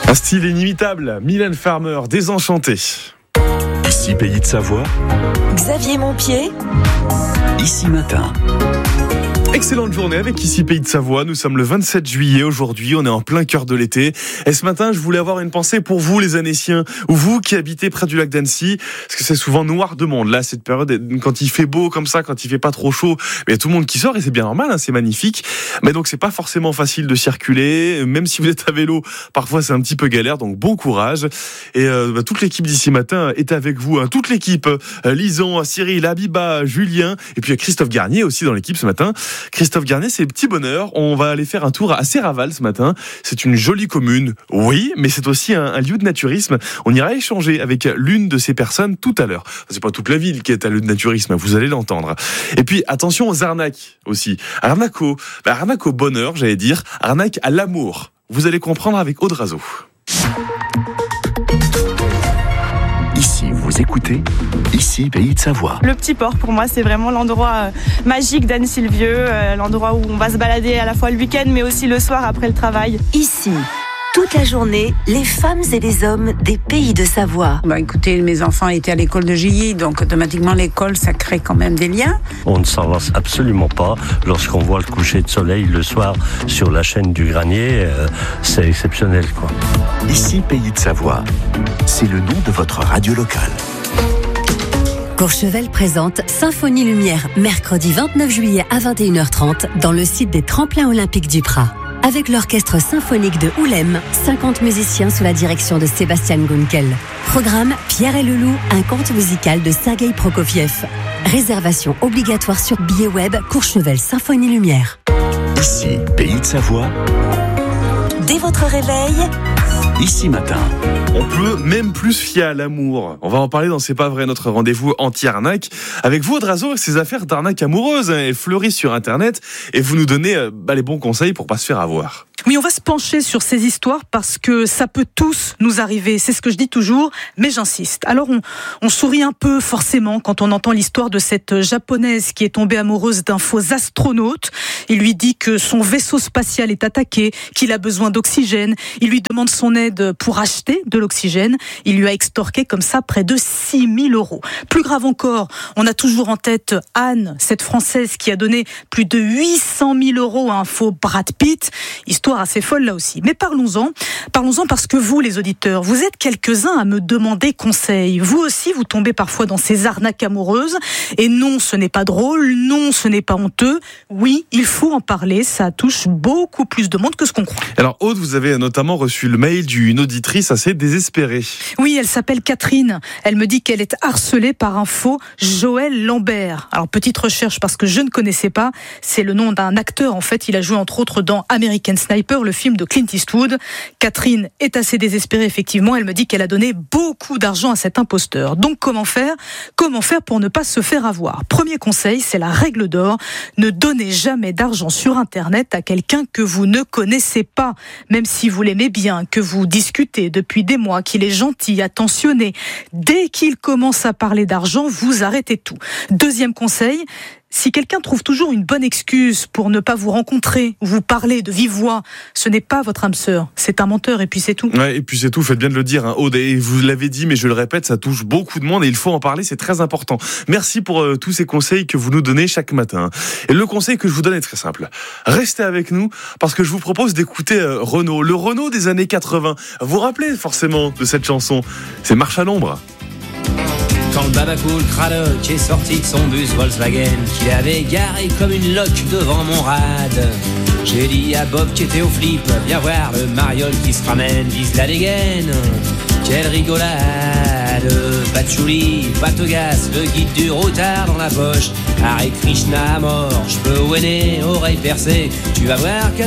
Un style inimitable, Mylène Farmer, Désenchantée. Ici Pays de Savoie, Xavier Montpied, Ici Matin. Excellente journée avec Ici Pays de Savoie. Nous sommes le 27 juillet aujourd'hui, on est en plein cœur de l'été. Et ce matin, je voulais avoir une pensée pour vous les Annéciens, ou vous qui habitez près du lac d'Annecy, parce que c'est souvent noir de monde. Là, cette période, quand il fait beau comme ça, quand il fait pas trop chaud, il y a tout le monde qui sort et c'est bien normal, c'est magnifique. Mais donc c'est pas forcément facile de circuler, même si vous êtes à vélo, parfois c'est un petit peu galère, donc bon courage. Et toute l'équipe d'Ici Matin est avec vous, toute l'équipe, Lison, Cyril, Abiba, Julien, et puis Christophe Garnier aussi dans l'équipe ce matin. Christophe Garnier, c'est petit bonheur. On va aller faire un tour à Serraval ce matin. C'est une jolie commune, oui, mais c'est aussi un lieu de naturisme. On ira échanger avec l'une de ces personnes tout à l'heure. C'est pas toute la ville qui est un lieu de naturisme, vous allez l'entendre. Et puis, attention aux arnaques aussi. Arnaque au bonheur, j'allais dire. Arnaque à l'amour. Vous allez comprendre avec Aude Razo. Ici, vous écoutez Ici Pays de Savoie. Le petit port, pour moi, c'est vraiment l'endroit magique d'Anne-Sylvieux, l'endroit où on va se balader à la fois le week-end, mais aussi le soir après le travail. Ici, toute la journée, les femmes et les hommes des Pays de Savoie. Écoutez, mes enfants étaient à l'école de Gilly, donc automatiquement l'école, ça crée quand même des liens. On ne s'en lasse absolument pas. Lorsqu'on voit le coucher de soleil le soir sur la chaîne du Granier, c'est exceptionnel, quoi. Ici Pays de Savoie, c'est le nom de votre radio locale. Courchevel présente Symphonie Lumière, mercredi 29 juillet à 21h30 dans le site des tremplins olympiques du Prat. Avec l'orchestre symphonique de Oulem, 50 musiciens sous la direction de Sébastien Gunkel. Programme Pierre et le Loup, un conte musical de Sergueï Prokofiev. Réservation obligatoire sur billet web Courchevel Symphonie Lumière. Ici Pays de Savoie, Dès votre réveil, Ici Matin. On peut même plus fier à l'amour. On va en parler dans C'est pas vrai, notre rendez-vous anti-arnaque. Avec vous, Aude Razo, ces affaires d'arnaque amoureuse, elles fleurissent sur Internet et vous nous donnez les bons conseils pour pas se faire avoir. Oui, on va se pencher sur ces histoires parce que ça peut tous nous arriver. C'est ce que je dis toujours, mais j'insiste. Alors, on sourit un peu forcément quand on entend l'histoire de cette japonaise qui est tombée amoureuse d'un faux astronaute. Il lui dit que son vaisseau spatial est attaqué, qu'il a besoin d'oxygène. Il lui demande son aide pour acheter de l'oxygène. Il lui a extorqué comme ça près de 6 000 €. Plus grave encore, on a toujours en tête Anne, cette Française qui a donné plus de 800 000 € à un faux Brad Pitt. Histoire assez folle là aussi. Mais parlons-en parce que vous, les auditeurs, vous êtes quelques-uns à me demander conseil. Vous aussi, vous tombez parfois dans ces arnaques amoureuses. Et non, ce n'est pas drôle. Non, ce n'est pas honteux. Oui, il faut en parler. Ça touche beaucoup plus de monde que ce qu'on croit. Alors Aude, vous avez notamment reçu le mail d'une auditrice assez désespérée. Oui, elle s'appelle Catherine. Elle me dit qu'elle est harcelée par un faux Joël Lambert. Alors, petite recherche parce que je ne connaissais pas. C'est le nom d'un acteur. En fait, il a joué entre autres dans American Sniper, le film de Clint Eastwood. Catherine est assez désespérée, effectivement. Elle me dit qu'elle a donné beaucoup d'argent à cet imposteur. Donc, comment faire pour ne pas se faire avoir? Premier conseil, c'est la règle d'or. Ne donnez jamais d'argent sur Internet à quelqu'un que vous ne connaissez pas. Même si vous l'aimez bien, que vous discutez depuis des mois, qu'il est gentil, attentionné. Dès qu'il commence à parler d'argent, vous arrêtez tout. Deuxième conseil, si quelqu'un trouve toujours une bonne excuse pour ne pas vous rencontrer ou vous parler de vive voix, ce n'est pas votre âme sœur, c'est un menteur et puis c'est tout. Ouais, et puis c'est tout, faites bien de le dire, Aude, et vous l'avez dit, mais je le répète, ça touche beaucoup de monde et il faut en parler, c'est très important. Merci pour tous ces conseils que vous nous donnez chaque matin. Et le conseil que je vous donne est très simple. Restez avec nous parce que je vous propose d'écouter Renaud, le Renaud des années 80. Vous vous rappelez forcément de cette chanson, c'est Marche à l'ombre. Quand le babacool Cradock est sorti de son bus Volkswagen, qu'il avait garé comme une loque devant mon rad, j'ai dit à Bob qui était au flip, viens voir le mariole qui se ramène, vise la dégaine. Quelle rigolade, patchouli, patogas, le guide du routard dans la poche, Hare Krishna à mort, je peux ouéner, oreille percée, tu vas voir qu'à